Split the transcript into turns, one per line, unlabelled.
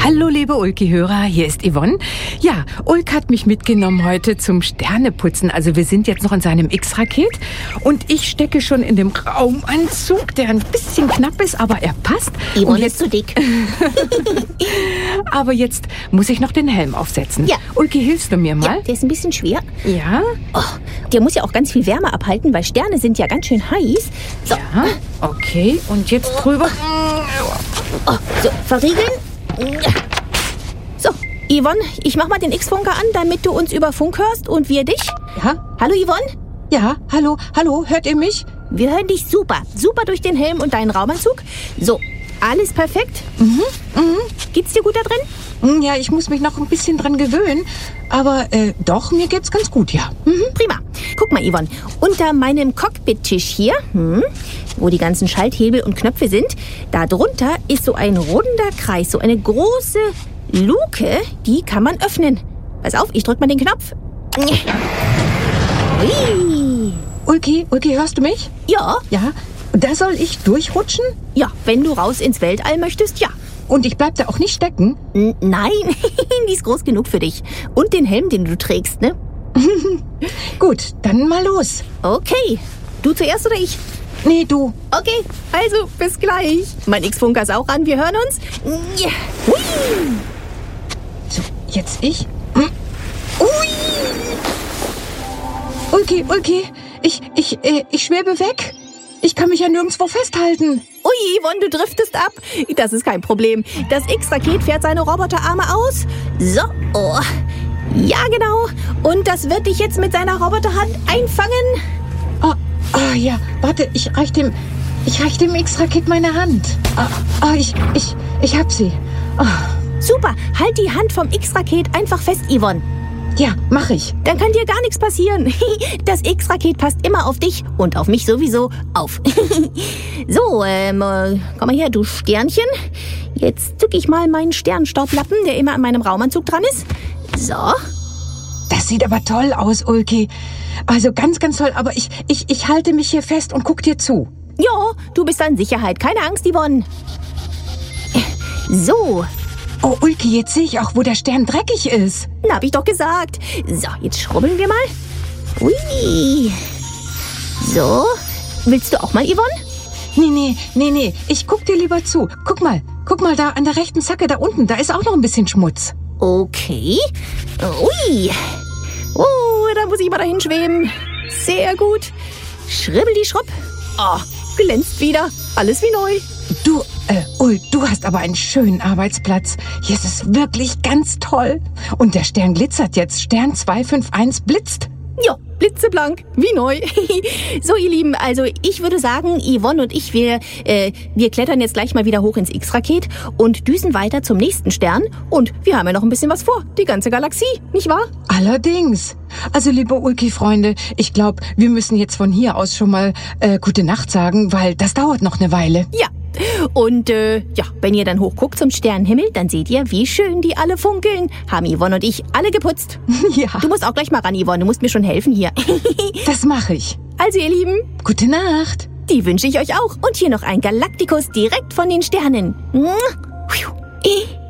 Hallo, liebe Ulki-Hörer, hier ist Yvonne. Ja, Ulk hat mich mitgenommen heute zum Sterneputzen. Also wir sind jetzt noch in seinem X-Raket und ich stecke schon in dem Raumanzug, der ein bisschen knapp ist, aber er passt.
Yvonne ist zu dick.
Aber jetzt muss ich noch den Helm aufsetzen.
Ja.
Ulki, hilfst du mir mal?
Ja, der ist ein bisschen schwer.
Ja?
Oh, der muss ja auch ganz viel Wärme abhalten, weil Sterne sind ja ganz schön heiß. So.
Ja, okay. Und jetzt drüber.
Oh, so, verriegeln. So, Yvonne, ich mach mal den X-Funker an, damit du uns über Funk hörst und wir dich.
Ja?
Hallo, Yvonne?
Ja, hallo, hört ihr mich?
Wir hören dich super. Super durch den Helm und deinen Raumanzug. So, alles perfekt? Geht's dir gut da drin?
Ja, ich muss mich noch ein bisschen dran gewöhnen, aber doch, mir geht's ganz gut, ja.
Prima. Guck mal, Yvonne, unter meinem Cockpit-Tisch hier, wo die ganzen Schalthebel und Knöpfe sind, da drunter ist so ein runder Kreis, so eine große Luke, die kann man öffnen. Pass auf, ich drück mal den Knopf. Ui.
Ulki, hörst du mich?
Ja,
Ja. Da soll ich durchrutschen?
ja, wenn du raus ins Weltall möchtest, ja.
Und ich bleib da auch nicht stecken?
Nein, die ist groß genug für dich. Und den Helm, den du trägst, ne?
Gut, dann mal los.
Okay. Du zuerst oder ich?
Nee, du.
Okay, also bis gleich. Mein X-Funker ist auch an, wir hören uns. Ja. Hui.
So, jetzt ich. Ui! Ulki, ich schwebe weg. Ich kann mich ja nirgendwo festhalten.
Ui, Yvonne, du driftest ab. Das ist kein Problem. Das X-Raket fährt seine Roboterarme aus. So, oh. Ja, genau. Und das wird dich jetzt mit seiner Roboterhand einfangen.
Oh, ja, warte, ich reich dem X-Raket meine Hand. Ich hab sie. Oh,
Super, halt die Hand vom X-Raket einfach fest, Yvonne.
ja, mach ich.
Dann kann dir gar nichts passieren. Das X-Raket passt immer auf dich und auf mich sowieso auf. So, komm mal her, du Sternchen. Jetzt zück ich mal meinen Sternstaublappen, der immer an meinem Raumanzug dran ist. So.
Das sieht aber toll aus, Ulki. Also ganz, ganz toll. Aber ich halte mich hier fest und guck dir zu.
Ja, du bist in Sicherheit. Keine Angst, Yvonne. So,
Oh, Ulki, jetzt sehe ich auch, wo der Stern dreckig ist.
hab ich doch gesagt. So, jetzt schrubbeln wir mal. Ui. So. Willst du auch mal, Yvonne?
Nee. Ich guck dir lieber zu. Guck mal da an der rechten Zacke da unten. Da ist auch noch ein bisschen Schmutz.
Okay. Ui. Oh, da muss ich mal dahin schweben. Sehr gut. Schribbel die Schrubb. Oh, glänzt wieder. Alles wie neu.
Du, du hast aber einen schönen Arbeitsplatz. Hier ist es wirklich ganz toll. Und der Stern glitzert jetzt. Stern 251 blitzt.
Ja, blitzeblank, wie neu. So, ihr Lieben, also ich würde sagen, Yvonne und ich, wir klettern jetzt gleich mal wieder hoch ins X-Raket und düsen weiter zum nächsten Stern. Und wir haben ja noch ein bisschen was vor. Die ganze Galaxie, nicht wahr?
Allerdings. Also, liebe Ulki-Freunde, ich glaube, wir müssen jetzt von hier aus schon mal gute Nacht sagen, weil das dauert noch eine Weile.
Ja. Und ja, wenn ihr dann hochguckt zum Sternenhimmel, dann seht ihr, wie schön die alle funkeln. Haben Yvonne und ich alle geputzt.
Ja,
Du musst auch gleich mal ran, Yvonne. Du musst mir schon helfen hier.
das mache ich.
Also, ihr Lieben,
Gute Nacht.
die wünsche ich euch auch. Und hier noch ein Galaktikus direkt von den Sternen. Mua. Pfiuh.